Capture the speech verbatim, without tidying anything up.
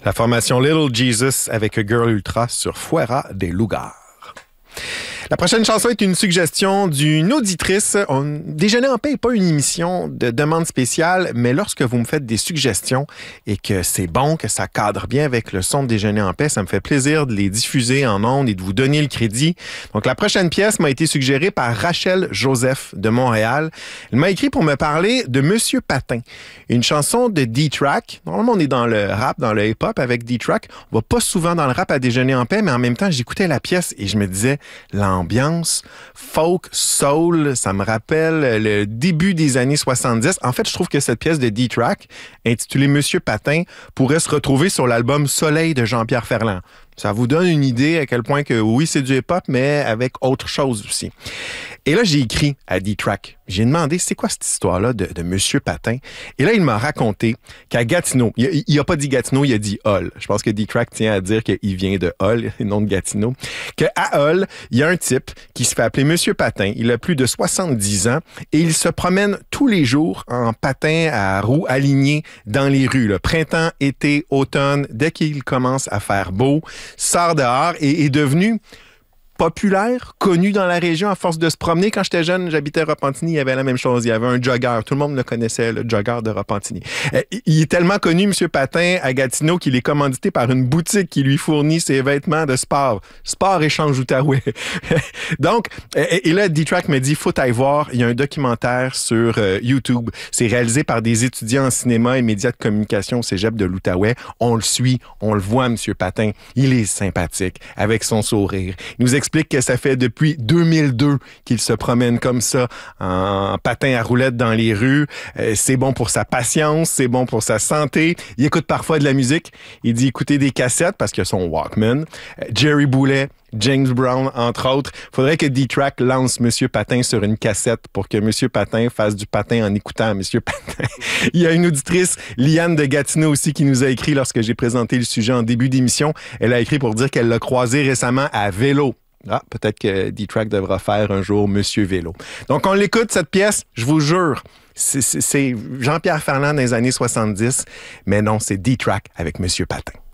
La formation Little Jesus avec Girl Ultra sur Fuera de Lugar. La prochaine chanson est une suggestion d'une auditrice. On... Déjeuner en paix n'est pas une émission de demande spéciale, mais lorsque vous me faites des suggestions et que c'est bon, que ça cadre bien avec le son de Déjeuner en paix, ça me fait plaisir de les diffuser en ondes et de vous donner le crédit. Donc, la prochaine pièce m'a été suggérée par Rachel Joseph de Montréal. Elle m'a écrit pour me parler de Monsieur Patin, une chanson de D-Track. Normalement, on est dans le rap, dans le hip-hop avec D-Track. On va pas souvent dans le rap à Déjeuner en paix, mais en même temps, j'écoutais la pièce et je me disais, l'ambiance folk, soul, ça me rappelle le début des années soixante-dix. En fait, je trouve que cette pièce de D-Track, intitulée Monsieur Patin, pourrait se retrouver sur l'album Soleil de Jean-Pierre Ferland. Ça vous donne une idée à quel point que oui, c'est du hip-hop, mais avec autre chose aussi. Et là, j'ai écrit à D-Track. J'ai demandé, c'est quoi cette histoire-là de, de Monsieur Patin? Et là, il m'a raconté qu'à Gatineau, il, il a pas dit Gatineau, il a dit Hull. Je pense que D-Track tient à dire qu'il vient de Hull et non de Gatineau. Qu'à Hull, il y a un type qui se fait appeler Monsieur Patin. Il a plus de soixante-dix ans et il se promène tous les jours en patin à roues alignées dans les rues. Là. Printemps, été, automne, dès qu'il commence à faire beau, sort dehors et est devenu populaire, connu dans la région à force de se promener. Quand j'étais jeune, j'habitais à Repentigny, il y avait la même chose. Il y avait un jogger. Tout le monde le connaissait, le jogger de Repentigny. Il est tellement connu, Monsieur Patin, à Gatineau, qu'il est commandité par une boutique qui lui fournit ses vêtements de sport. Sport échange Outaouais. Donc, et là, D-Track me dit, faut aller voir, il y a un documentaire sur euh, YouTube. C'est réalisé par des étudiants en cinéma et médias de communication au cégep de l'Outaouais. On le suit, on le voit, Monsieur Patin. Il est sympathique, avec son sourire. Il nous explique que ça fait depuis deux mille deux qu'il se promène comme ça en patin à roulettes dans les rues. Euh, c'est bon pour sa patience, c'est bon pour sa santé. Il écoute parfois de la musique. Il dit écouter des cassettes parce qu'il a son Walkman. Euh, Jerry Boulet, James Brown, entre autres. Faudrait que D-Track lance Monsieur Patin sur une cassette pour que Monsieur Patin fasse du patin en écoutant Monsieur Patin. Il y a une auditrice, Liane de Gatineau aussi, qui nous a écrit lorsque j'ai présenté le sujet en début d'émission. Elle a écrit pour dire qu'elle l'a croisé récemment à vélo. Ah, peut-être que D-Track devra faire un jour Monsieur Vélo. Donc, on l'écoute, cette pièce, je vous jure, c'est, c'est, c'est Jean-Pierre Ferland dans les années soixante-dix, mais non, c'est D-Track avec Monsieur Patin.